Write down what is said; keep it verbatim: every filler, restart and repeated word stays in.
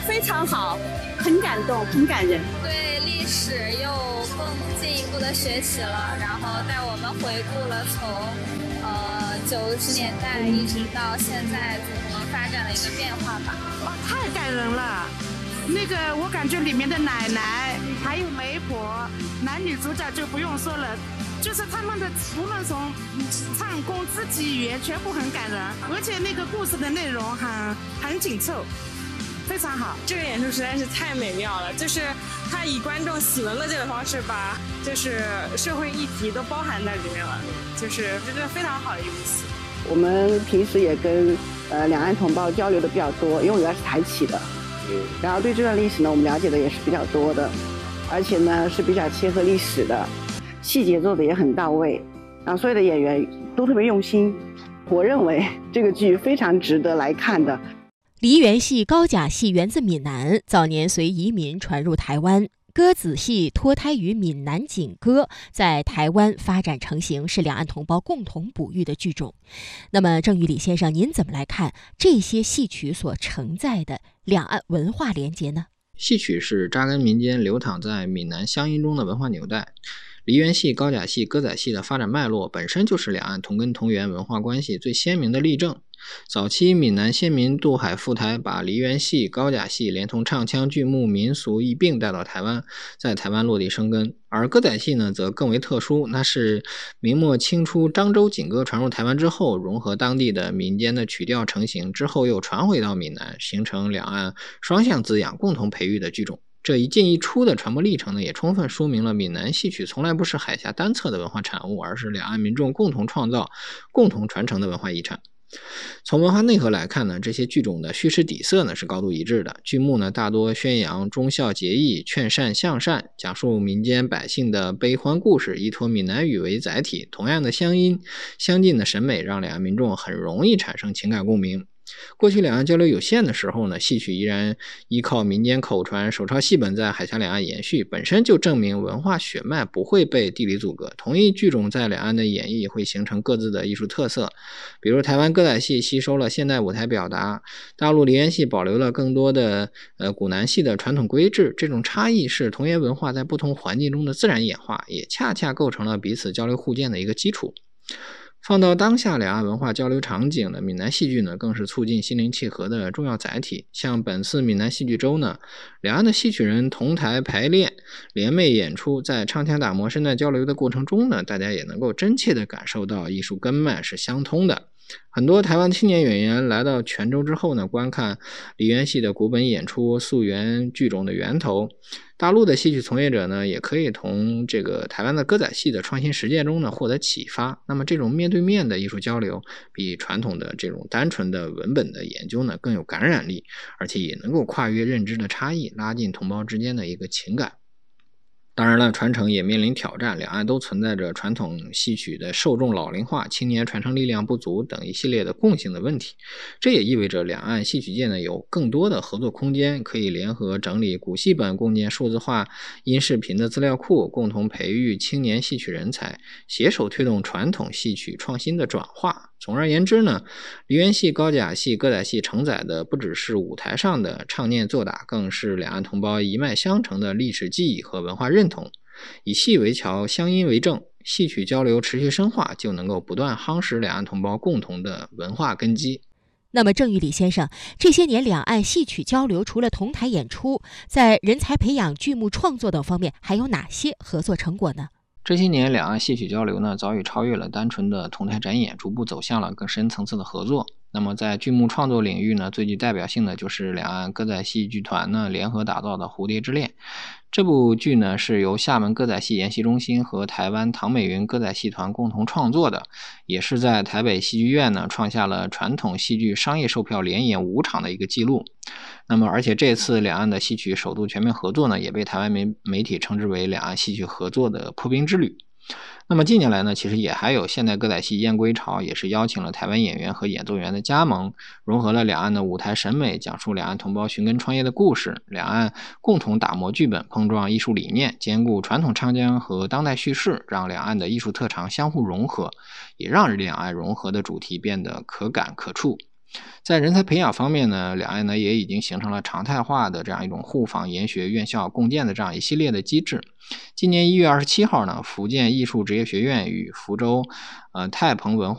非常好，很感动，很感人。 对历史又更进一步的学习了，然后带我们回顾了从呃九十年代一直到现在中国发展的一个变化吧。 哇，太感人了！那个我感觉里面的奶奶还有媒婆，男女主角就不用说了，就是他们的无论从唱功、肢体语言全部很感人，而且那个故事的内容很很紧凑，非常好。 这个演出实在是太美妙了，就是他以观众喜闻乐见的方式把就是社会议题都包含在里面了，就是真的非常好的一部戏。 我们平时也跟呃两岸同胞交流的比较多，因为我原来是台企的，然后对这段历史呢我们了解的也是比较多的，而且呢是比较切合历史的，细节做的也很到位，然后所有的演员都特别用心，我认为这个剧非常值得来看的。 梨园戏、高甲戏源自闽南，早年随移民传入台湾。歌子戏脱胎于闽南景歌，在台湾发展成型，是两岸同胞共同哺育的剧种。那么郑宇李先生，您怎么来看这些戏曲所承载的两岸文化连结呢？ 戏曲是扎根民间、流淌在闽南乡音中的文化纽带。梨园戏、高甲戏、歌仔戏的发展脉络本身就是两岸同根同源文化关系最鲜明的例证。早期闽南先民渡海赴台，把梨园戏、高甲戏连同唱腔、剧目、民俗一并带到台湾，在台湾落地生根。而歌仔戏呢，则更为特殊，那是明末清初漳州锦歌传入台湾之后，融合当地的民间的曲调成型，之后又传回到闽南，形成两岸双向滋养、共同培育的剧种。这一进一出的传播历程呢，也充分说明了闽南戏曲从来不是海峡单侧的文化产物，而是两岸民众共同创造、共同传承的文化遗产。从文化内核来看呢，这些剧种的叙事底色呢是高度一致的。剧目呢大多宣扬忠孝节义、劝善向善，讲述民间百姓的悲欢故事，依托闽南语为载体。同样的乡音、相近的审美，让两岸民众很容易产生情感共鸣。过去两岸交流有限的时候呢，戏曲依然依靠民间口传，手抄戏本在海峡两岸延续，本身就证明文化血脉不会被地理阻隔。同一剧种在两岸的演绎会形成各自的艺术特色，比如台湾歌仔戏吸收了现代舞台表达，大陆梨园戏保留了更多的呃古南戏的传统规制。这种差异是同源文化在不同环境中的自然演化，也恰恰构成了彼此交流互鉴的一个基础。放到当下两岸文化交流场景的闽南戏剧呢，更是促进心灵契合的重要载体。像本次闽南戏剧周呢，两岸的戏曲人同台排练、联袂演出，在唱腔打磨、声带交流的过程中呢，大家也能够真切地感受到艺术根脉是相通的。很多台湾青年演员来到泉州之后呢，观看梨园戏的古本演出，溯源剧种的源头。大陆的戏曲从业者呢，也可以从这个台湾的歌仔戏的创新实践中呢获得启发。那么这种面对面的艺术交流，比传统的这种单纯的文本的研究呢更有感染力，而且也能够跨越认知的差异，拉近同胞之间的一个情感。当然了，传承也面临挑战，两岸都存在着传统戏曲的受众老龄化、青年传承力量不足等一系列的共性的问题。这也意味着两岸戏曲界呢有更多的合作空间，可以联合整理古戏本，共建数字化音视频的资料库，共同培育青年戏曲人才，携手推动传统戏曲创新的转化。总而言之呢，梨园戏、高甲戏、歌仔戏承载的不只是舞台上的唱念做打，更是两岸同胞一脉相承的历史记忆和文化认同。以戏为桥，乡音为证，戏曲交流持续深化，就能够不断夯实两岸同胞共同的文化根基。 那么郑玉李先生，这些年两岸戏曲交流除了同台演出，在人才培养、剧目创作等方面还有哪些合作成果呢？ 这些年两岸戏曲交流呢早已超越了单纯的同台展演，逐步走向了更深层次的合作。那么在剧目创作领域呢，最具代表性的就是两岸歌仔戏剧团呢联合打造的《蝴蝶之恋》。这部剧呢是由厦门歌仔戏研习中心和台湾唐美云歌仔戏团共同创作的，也是在台北戏剧院呢创下了传统戏剧商业售票连演五场的一个记录。那么而且这次两岸的戏曲首度全面合作呢，也被台湾媒媒体称之为两岸戏曲合作的破冰之旅。那么近年来呢，其实也还有现代歌仔戏燕归巢，也是邀请了台湾演员和演奏员的加盟，融合了两岸的舞台审美，讲述两岸同胞寻根创业的故事，两岸共同打磨剧本，碰撞艺术理念，兼顾传统唱腔和当代叙事，让两岸的艺术特长相互融合，也让两岸融合的主题变得可感可触。 在人才培养方面呢，两岸呢也已经形成了常态化的这样一种互访研学院校共建的这样一系列的机制。今年一月二十七号呢，福建艺术职业学院与福州呃太鹏文化